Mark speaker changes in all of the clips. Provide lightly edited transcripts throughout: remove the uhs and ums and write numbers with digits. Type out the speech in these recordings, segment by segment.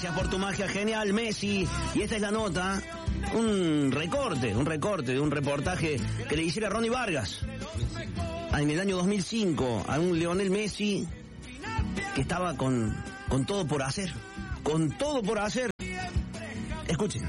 Speaker 1: Gracias por tu magia genial, Messi. Y esta es la nota, un recorte de un reportaje que le hiciera Ronnie Vargas en el año 2005 a un Lionel Messi que estaba con todo por hacer. Con todo por hacer. Escuchen.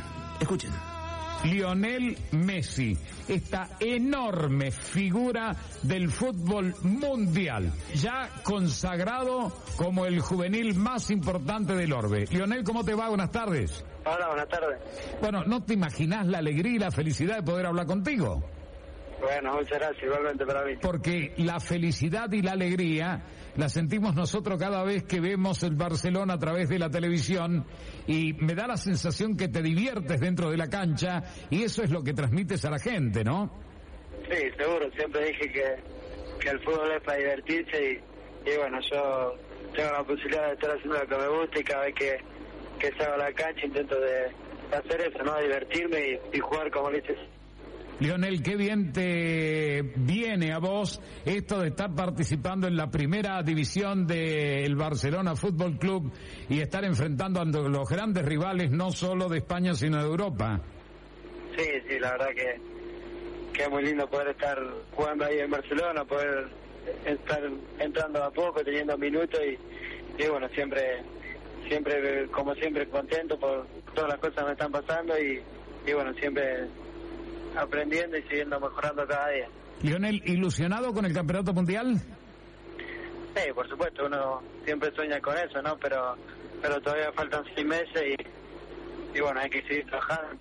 Speaker 2: Lionel Messi, esta enorme figura del fútbol mundial, ya consagrado como el juvenil más importante del orbe. Lionel, ¿cómo te va? Buenas tardes.
Speaker 3: Hola, buenas tardes.
Speaker 2: Bueno, ¿no te imaginás la alegría y la felicidad de poder hablar contigo?
Speaker 3: Bueno, muchas gracias, igualmente para mí.
Speaker 2: Porque la felicidad y la alegría la sentimos nosotros cada vez que vemos el Barcelona a través de la televisión, y me da la sensación que te diviertes dentro de la cancha y eso es lo que transmites a la gente, ¿no?
Speaker 3: Sí, seguro, siempre dije que el fútbol es para divertirse y bueno, yo tengo la posibilidad de estar haciendo lo que me gusta y cada vez que salgo a la cancha intento de hacer eso, ¿no? Divertirme y jugar como dices.
Speaker 2: Lionel, qué bien te viene a vos esto de estar participando en la primera división del Barcelona Fútbol Club y estar enfrentando a los grandes rivales no solo de España sino de Europa.
Speaker 3: Sí, la verdad que es muy lindo poder estar jugando ahí en Barcelona, poder estar entrando a poco, teniendo minutos y bueno, siempre como siempre contento por todas las cosas que me están pasando y bueno, siempre aprendiendo y siguiendo mejorando cada día.
Speaker 2: Lionel, ¿ilusionado con el Campeonato Mundial?
Speaker 3: Sí, por supuesto, uno siempre sueña con eso, ¿no? Pero todavía faltan 6 meses y bueno, hay que seguir trabajando,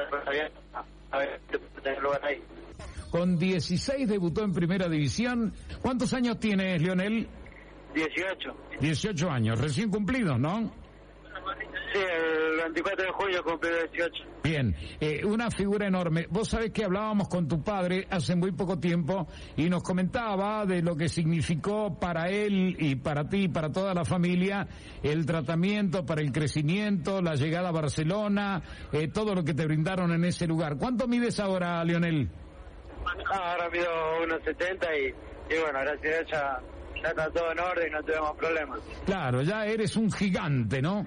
Speaker 3: a ver si tener lugar ahí.
Speaker 2: Con 16 debutó en Primera División. ¿Cuántos años tienes, Lionel?
Speaker 3: 18.
Speaker 2: 18 años, recién cumplidos, ¿no?
Speaker 3: Sí, el 24 de julio cumplí 18.
Speaker 2: Bien, una figura enorme. Vos sabés que hablábamos con tu padre hace muy poco tiempo y nos comentaba de lo que significó para él y para ti y para toda la familia el tratamiento para el crecimiento, la llegada a Barcelona, todo lo que te brindaron en ese lugar. ¿Cuánto mides ahora, Lionel?
Speaker 3: Ahora mido 1,70 y bueno, gracias a Dios ya está todo en orden y no tenemos problemas.
Speaker 2: Claro, ya eres un gigante, ¿no?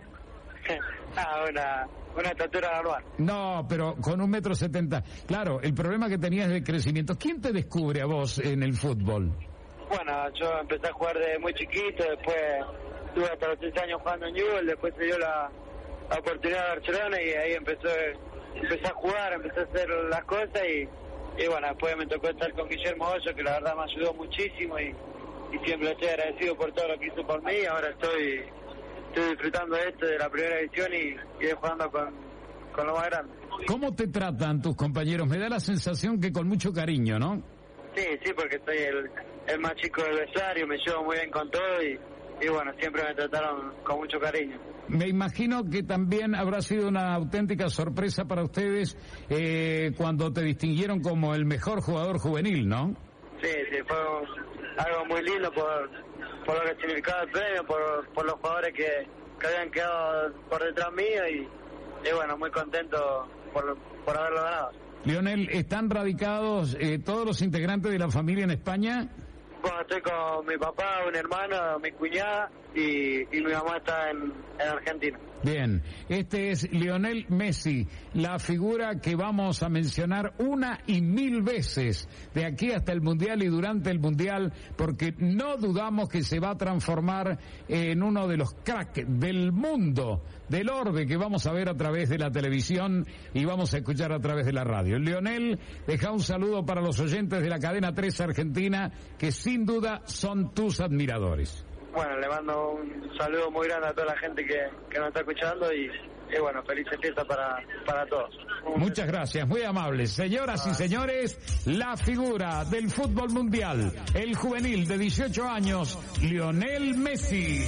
Speaker 3: Una estatura normal.
Speaker 2: No, pero con 1,70 m. Claro, el problema que tenías de crecimiento. ¿Quién te descubre a vos en el fútbol?
Speaker 3: Bueno, yo empecé a jugar desde muy chiquito, después estuve hasta los 6 años jugando en Newell's, después se dio la oportunidad de Barcelona y ahí empecé a jugar, empecé a hacer las cosas y bueno, después me tocó estar con Guillermo Hoyo, que la verdad me ayudó muchísimo y siempre estoy agradecido por todo lo que hizo por mí. Ahora estoy disfrutando de esto, de la primera división y de jugando con lo más grande.
Speaker 2: ¿Cómo te tratan tus compañeros? Me da la sensación que con mucho cariño, ¿no?
Speaker 3: Sí, porque soy el más chico del vestuario, me llevo muy bien con todo y bueno, siempre me trataron con mucho cariño.
Speaker 2: Me imagino que también habrá sido una auténtica sorpresa para ustedes cuando te distinguieron como el mejor jugador juvenil, ¿no?
Speaker 3: Sí, fue algo muy lindo por lo que significaba el premio, por los jugadores que habían quedado por detrás mío y bueno, muy contento por haberlo ganado.
Speaker 2: Lionel, ¿están radicados todos los integrantes de la familia en España?
Speaker 3: Bueno, estoy con mi papá, un hermano, mi cuñada y mi mamá está en Argentina.
Speaker 2: Bien, este es Lionel Messi, la figura que vamos a mencionar 1,000 veces de aquí hasta el Mundial y durante el Mundial, porque no dudamos que se va a transformar en uno de los cracks del mundo, del orbe que vamos a ver a través de la televisión y vamos a escuchar a través de la radio. Lionel, deja un saludo para los oyentes de la cadena 3 Argentina, que sin duda son tus admiradores.
Speaker 3: Bueno, le mando un saludo muy grande a toda la gente que nos está escuchando y bueno, felices fiestas para todos.
Speaker 2: Muchas gracias, muy amables. Señoras y señores, la figura del fútbol mundial, el juvenil de 18 años, Lionel Messi.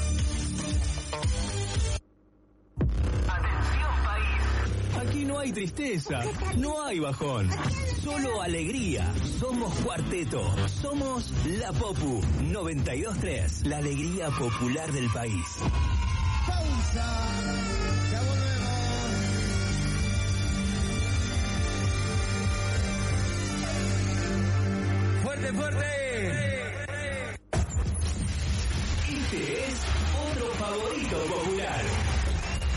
Speaker 4: Aquí no hay tristeza, no hay bajón, solo alegría. Somos Cuarteto, somos La Popu 92.3, la alegría popular del país.
Speaker 5: Pausa, ya volvemos. Fuerte, fuerte.